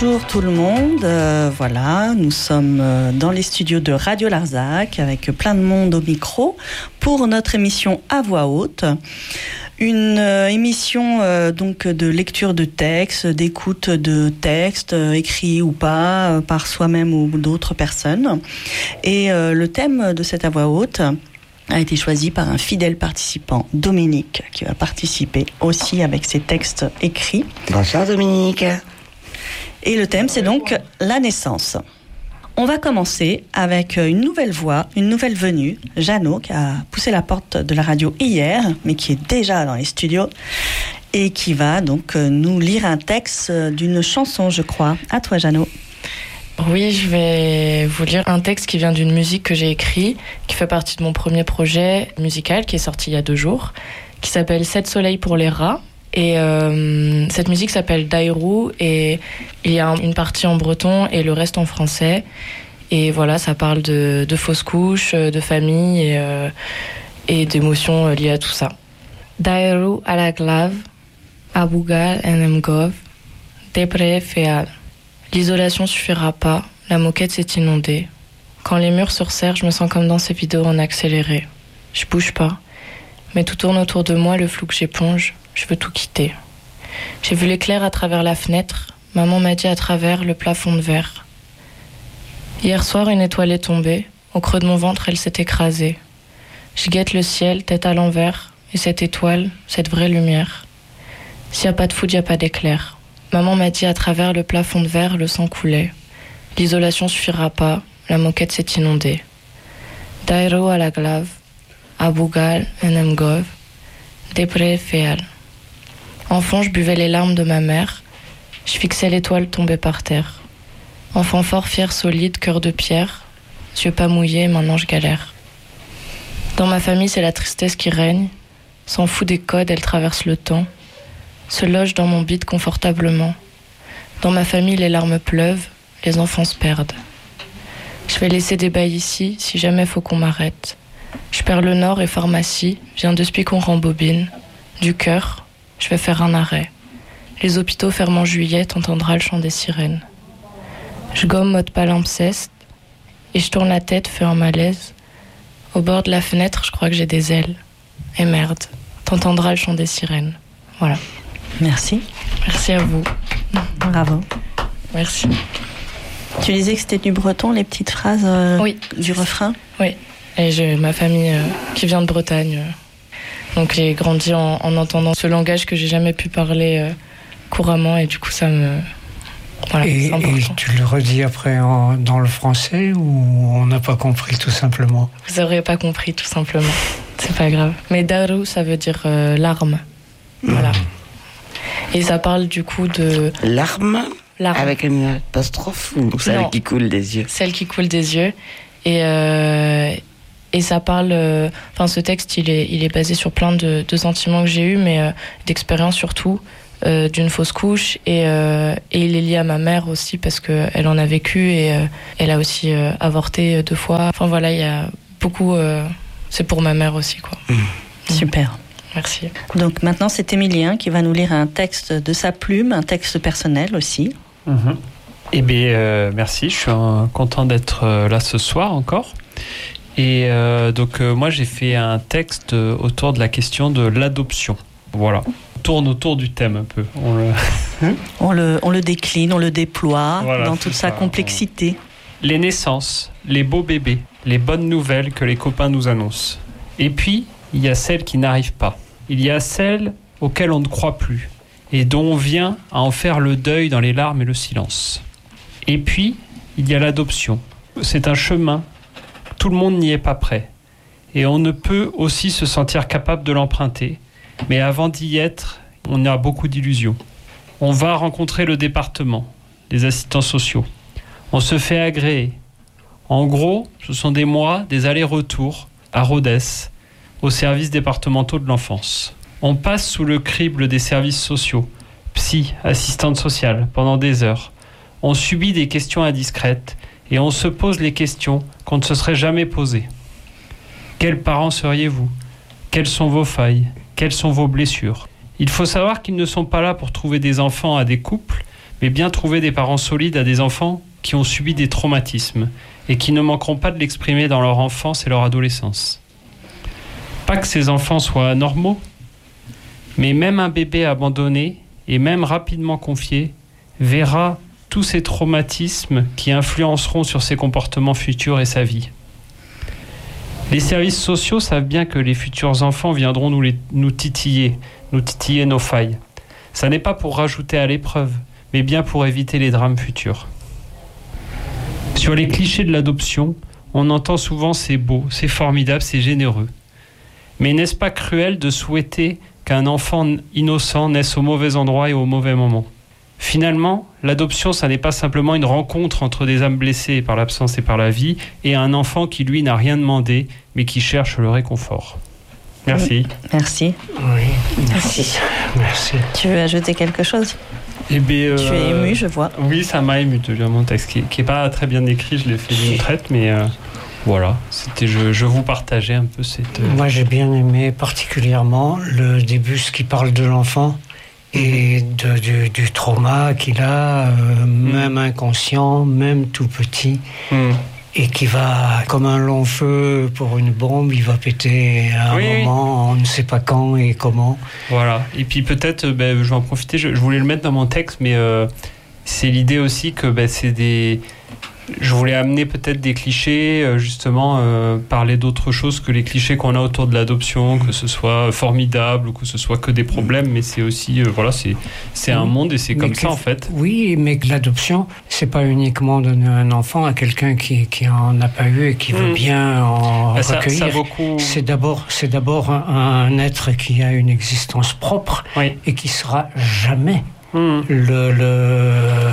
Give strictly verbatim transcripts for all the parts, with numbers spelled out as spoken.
Bonjour tout le monde, euh, voilà, nous sommes euh, dans les studios de Radio Larzac avec plein de monde au micro pour notre émission À Voix Haute. Une euh, émission euh, donc de lecture de textes, d'écoute de textes, euh, écrits ou pas, euh, par soi-même ou d'autres personnes. Et euh, le thème de cette À Voix Haute a été choisi par un fidèle participant, Dominique, qui va participer aussi avec ses textes écrits. Bonsoir Dominique. Et le thème, c'est donc la naissance. On va commencer avec une nouvelle voix, une nouvelle venue, Jeannot, qui a poussé la porte de la radio hier, mais qui est déjà dans les studios, et qui va donc nous lire un texte d'une chanson, je crois. À toi, Jeannot. Oui, je vais vous lire un texte qui vient d'une musique que j'ai écrite, qui fait partie de mon premier projet musical, qui est sorti il y a deux jours, qui s'appelle Sept soleils pour les rats. Et euh, cette musique s'appelle Dairou et il y a une partie en breton et le reste en français. Et voilà, ça parle de, de fausses couches, de famille et, euh, et d'émotions liées à tout ça. Dairou à la glave, Abougal en Mgov, Debre Féal. L'isolation suffira pas, la moquette s'est inondée. Quand les murs se resserrent, je me sens comme dans ces vidéos en accéléré. Je bouge pas, mais tout tourne autour de moi, le flou que j'éponge. Je veux tout quitter. J'ai vu l'éclair à travers la fenêtre. Maman m'a dit à travers le plafond de verre. Hier soir, une étoile est tombée. Au creux de mon ventre, elle s'est écrasée. Je guette le ciel, tête à l'envers. Et cette étoile, cette vraie lumière. S'il n'y a pas de foudre, il n'y a pas d'éclair. Maman m'a dit à travers le plafond de verre, le sang coulait. L'isolation suffira pas. La moquette s'est inondée. Dairo à la glave. Abougal en Mgov. Debre Féal. Enfant, je buvais les larmes de ma mère. Je fixais l'étoile tombée par terre. Enfant fort, fier, solide, cœur de pierre. Yeux pas mouillés, maintenant je galère. Dans ma famille, c'est la tristesse qui règne. S'en fout des codes, elle traverse le temps. Se loge dans mon bide confortablement. Dans ma famille, les larmes pleuvent, les enfants se perdent. Je vais laisser des bails ici, si jamais faut qu'on m'arrête. Je perds le nord et pharmacie, viens de spi qu'on rembobine. Du cœur, je vais faire un arrêt. Les hôpitaux ferment en juillet, t'entendras le chant des sirènes. Je gomme mode palimpseste et je tourne la tête, fais un malaise. Au bord de la fenêtre, je crois que j'ai des ailes. Et merde, t'entendras le chant des sirènes. Voilà. Merci. Merci à vous. Bravo. Merci. Tu disais que c'était du breton, les petites phrases euh, oui. du refrain ? Oui. Et j'ai ma famille euh, qui vient de Bretagne. Euh. Donc j'ai grandi en, en entendant ce langage que j'ai jamais pu parler euh, couramment et du coup ça me... Voilà, et, c'est important. Et tu le redis après en, dans le français ou on n'a pas compris tout simplement ? Vous n'aurez pas compris tout simplement. C'est pas grave. Mais Daru, ça veut dire euh, larme. Voilà. Mmh. Et ça parle du coup de... Larme, larme. Avec une apostrophe ou celle non, qui coule des yeux ? Celle qui coule des yeux. Et... Euh, Et ça parle, enfin euh, ce texte il est, il est basé sur plein de, de sentiments que j'ai eus, mais euh, d'expériences surtout, euh, d'une fausse couche. Et, euh, et il est lié à ma mère aussi parce qu'elle en a vécu et euh, elle a aussi euh, avorté deux fois. Enfin voilà, il y a beaucoup, euh, c'est pour ma mère aussi quoi. Mmh. Super. Merci. Donc maintenant c'est Émilien qui va nous lire un texte de sa plume, un texte personnel aussi. Mmh. Eh bien euh, merci, je suis euh, content d'être euh, là ce soir encore. Et euh, donc euh, moi j'ai fait un texte euh, autour de la question de l'adoption. Voilà, on tourne autour du thème un peu. On le, on le, on le décline, on le déploie voilà, dans toute sa ça. complexité. Les naissances, les beaux bébés, les bonnes nouvelles que les copains nous annoncent. Et puis, il y a celles qui n'arrivent pas. Il y a celles auxquelles on ne croit plus et dont on vient à en faire le deuil dans les larmes et le silence. Et puis, il y a l'adoption. C'est un chemin. Tout le monde n'y est pas prêt. Et on ne peut aussi se sentir capable de l'emprunter. Mais avant d'y être, on a beaucoup d'illusions. On va rencontrer le département, les assistants sociaux. On se fait agréer. En gros, ce sont des mois, des allers-retours à Rodez, aux services départementaux de l'enfance. On passe sous le crible des services sociaux, psy, assistante sociale, pendant des heures. On subit des questions indiscrètes et on se pose les questions qu'on ne se serait jamais posées. Quels parents seriez-vous ? Quelles sont vos failles ? Quelles sont vos blessures ? Il faut savoir qu'ils ne sont pas là pour trouver des enfants à des couples, mais bien trouver des parents solides à des enfants qui ont subi des traumatismes et qui ne manqueront pas de l'exprimer dans leur enfance et leur adolescence. Pas que ces enfants soient anormaux, mais même un bébé abandonné et même rapidement confié verra tous ces traumatismes qui influenceront sur ses comportements futurs et sa vie. Les services sociaux savent bien que les futurs enfants viendront nous, les, nous titiller, nous titiller nos failles. Ça n'est pas pour rajouter à l'épreuve, mais bien pour éviter les drames futurs. Sur les clichés de l'adoption, on entend souvent c'est beau, c'est formidable, c'est généreux. Mais n'est-ce pas cruel de souhaiter qu'un enfant innocent naisse au mauvais endroit et au mauvais moment ? Finalement, l'adoption, ça n'est pas simplement une rencontre entre des âmes blessées par l'absence et par la vie et un enfant qui, lui, n'a rien demandé, mais qui cherche le réconfort. Merci. Merci. Oui, Merci. merci. Tu veux ajouter quelque chose ? Eh bien, euh, Tu es ému, je vois. Oui, ça m'a ému de lire mon texte, qui n'est pas très bien écrit, je l'ai fait d'une traite, mais euh, voilà, c'était, je, je vous partageais un peu cette... Euh... Moi, j'ai bien aimé particulièrement le début, ce qui parle de l'enfant et de, du, du trauma qu'il a, euh, mmh. même inconscient, même tout petit, mmh. et qui va, comme un long feu pour une bombe, il va péter à un oui, moment, oui. on ne sait pas quand et comment. Voilà, et puis peut-être, ben, je vais en profiter, je, je voulais le mettre dans mon texte, mais euh, c'est l'idée aussi que ben, c'est des... Je voulais amener peut-être des clichés, justement, euh, parler d'autres choses que les clichés qu'on a autour de l'adoption, que ce soit formidable ou que ce soit que des problèmes, mais c'est aussi, euh, voilà, c'est, c'est un monde et c'est mais comme que, ça, en fait. Oui, mais que l'adoption, c'est pas uniquement donner un enfant à quelqu'un qui, qui en a pas eu et qui veut mmh. bien en ben ça, recueillir. Ça beaucoup... C'est d'abord, c'est d'abord un, un être qui a une existence propre oui. et qui sera jamais mmh. le... le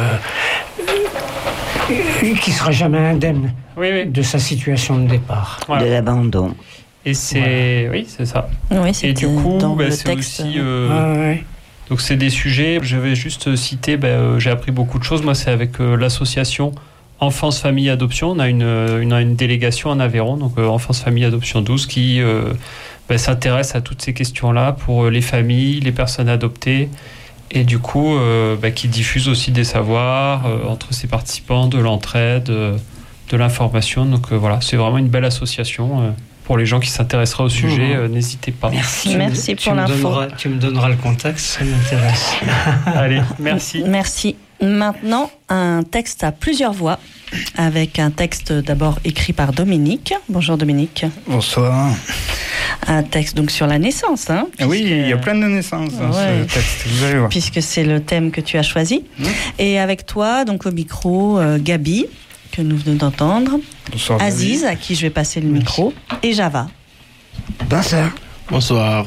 qui sera jamais indemne oui, oui. de sa situation de départ. Voilà. De l'abandon. Et c'est... Voilà. Oui, c'est ça. Oui, et du coup, bah, c'est texte. aussi... Euh... Ah, ouais. Donc c'est des sujets, je vais juste citer, bah, euh, j'ai appris beaucoup de choses. Moi, c'est avec euh, l'association Enfance, Famille, Adoption. On a une, une, une délégation en Aveyron, donc euh, Enfance, Famille, Adoption douze, qui euh, bah, s'intéresse à toutes ces questions-là pour euh, les familles, les personnes adoptées. Et du coup, euh, bah, qui diffuse aussi des savoirs euh, entre ses participants, de l'entraide, euh, de l'information. Donc euh, voilà, c'est vraiment une belle association. Euh, pour les gens qui s'intéresseraient au sujet, euh, n'hésitez pas. Merci, merci pour tu l'info. Me donneras, tu me donneras le contact, ça m'intéresse. Allez, merci. Merci. Maintenant, un texte à plusieurs voix, avec un texte d'abord écrit par Dominique. Bonjour Dominique. Bonsoir. Un texte donc sur la naissance. Hein, puisque... Oui, il y a plein de naissances dans ouais. ce texte, vous allez voir. Puisque c'est le thème que tu as choisi. Mmh. Et avec toi, donc au micro, euh, Gabi, que nous venons d'entendre. Bonsoir. Aziz, Gabi. à qui je vais passer le micro. Et Java. Bonsoir. Bonsoir.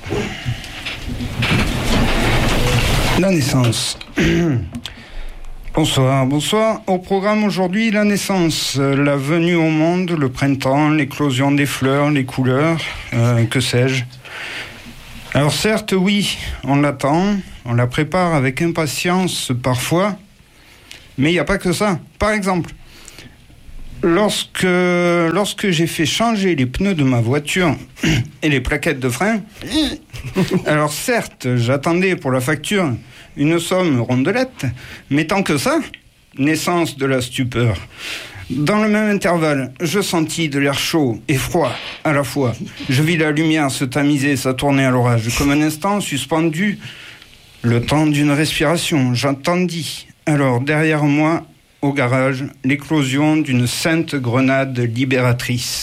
La naissance. Bonsoir, bonsoir. Au programme aujourd'hui, la naissance, la venue au monde, le printemps, l'éclosion des fleurs, les couleurs, euh, que sais-je. Alors certes, oui, on l'attend, on la prépare avec impatience parfois, mais il n'y a pas que ça. Par exemple, lorsque, lorsque j'ai fait changer les pneus de ma voiture et les plaquettes de frein, alors certes, j'attendais pour la facture une somme rondelette, mais tant que ça, naissance de la stupeur. Dans le même intervalle, je sentis de l'air chaud et froid à la fois. Je vis la lumière se tamiser, s'atourner à l'orage, comme un instant suspendu, le temps d'une respiration. J'entendis alors derrière moi, au garage, l'éclosion d'une sainte grenade libératrice.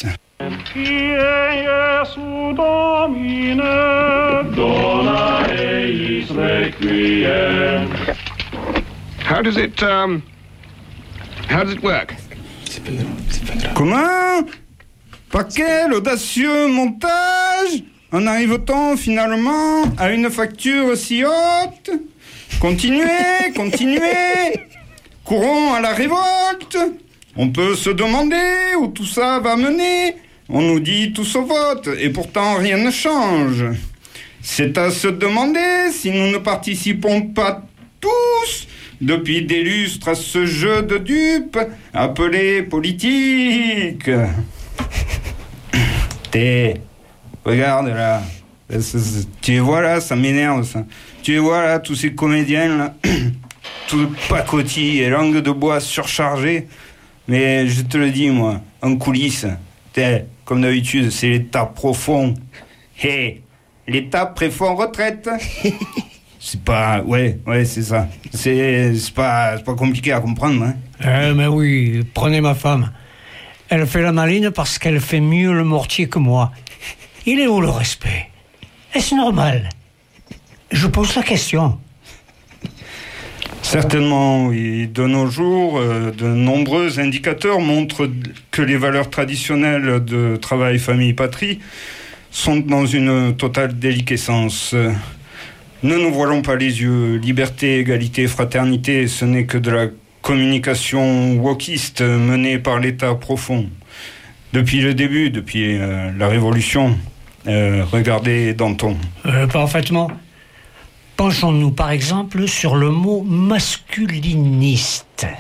How does it, um, how does it work? Comment? Par quel audacieux montage en arrive-t-on finalement à une facture si haute? Continuez, continuez, courons à la révolte. On peut se demander où tout ça va mener. On nous dit tous au vote, et pourtant rien ne change. C'est à se demander si nous ne participons pas tous, depuis des lustres, à ce jeu de dupes appelé politique. T'es... Regarde là. Tu vois là, ça m'énerve ça. Tu vois là, tous ces comédiens là. tout pacotille et langue de bois surchargée. Mais je te le dis, moi, en coulisses, comme d'habitude, c'est l'état profond. Hé, hey, l'état préfond retraite. C'est pas... Ouais, ouais, c'est ça. C'est, c'est, pas, c'est pas compliqué à comprendre, hein. Euh, mais oui, prenez ma femme. Elle fait la maline parce qu'elle fait mieux le mortier que moi. Il est où le respect? Est-ce normal? Je pose la question. Certainement, oui. De nos jours, euh, de nombreux indicateurs montrent que les valeurs traditionnelles de travail, famille, patrie sont dans une totale déliquescence. Ne nous voilons pas les yeux. Liberté, égalité, fraternité, ce n'est que de la communication wokiste menée par l'État profond. Depuis le début, depuis euh, la Révolution, euh, regardez Danton. Euh, parfaitement. Penchons-nous par exemple sur le mot masculiniste.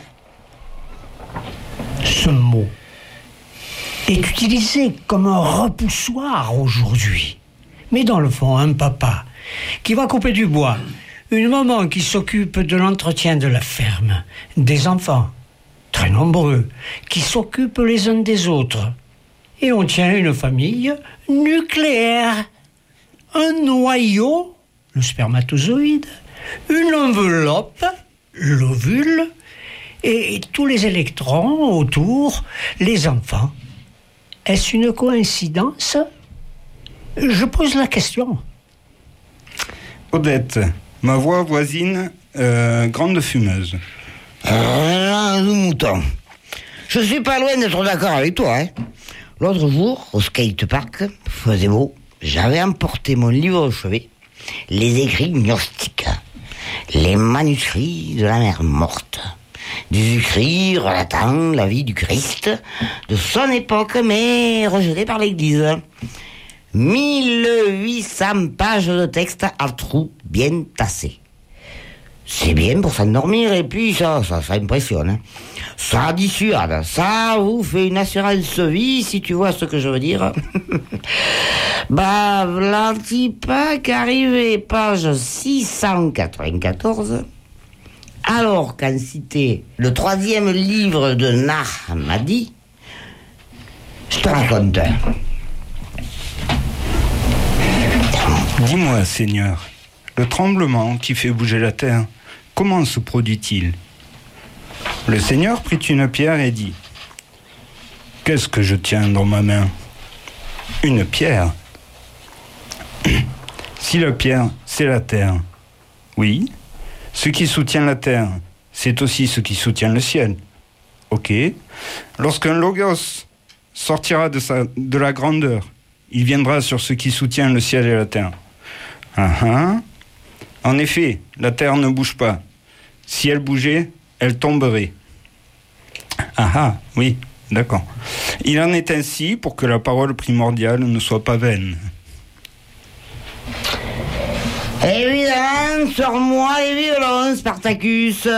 Ce mot est utilisé comme un repoussoir aujourd'hui. Mais dans le fond, un papa qui va couper du bois, une maman qui s'occupe de l'entretien de la ferme, des enfants, très nombreux, qui s'occupent les uns des autres. Et on tient une famille nucléaire, un noyau, le spermatozoïde, une enveloppe, l'ovule, et tous les électrons autour, les enfants. Est-ce une coïncidence? Je pose la question. Odette, ma voix voisine, euh, grande fumeuse. Ah, nous moutons. Je suis pas loin d'être d'accord avec toi, hein. L'autre jour, au skatepark, faisait beau, j'avais emporté mon livre au chevet, les écrits gnostiques, les manuscrits de la mer morte, des écrits relatant la vie du Christ, de son époque, mais rejetés par l'Église. mille huit cents pages de texte à trous bien tassés. C'est bien pour s'endormir et puis ça, ça, ça impressionne. Hein. Ça dissuade, ça vous fait une assurance vie, si tu vois ce que je veux dire. Bah, l'antipaque arrivé page six cent quatre-vingt-quatorze, alors qu'en cité le troisième livre de Nahmadi, je te raconte. Dis-moi, Seigneur, le tremblement qui fait bouger la terre, comment se produit-il? Le Seigneur prit une pierre et dit: qu'est-ce que je tiens dans ma main? Une pierre. Si la pierre, c'est la terre, oui, ce qui soutient la terre, c'est aussi ce qui soutient le ciel. Ok. Lorsqu'un logos sortira de, sa, de la grandeur, il viendra sur ce qui soutient le ciel et la terre. Uh-huh. En effet, la terre ne bouge pas. Si elle bougeait, elle tomberait. Ah ah, oui, d'accord. Il en est ainsi pour que la parole primordiale ne soit pas vaine. Évidemment, sors-moi les violons, Spartacus.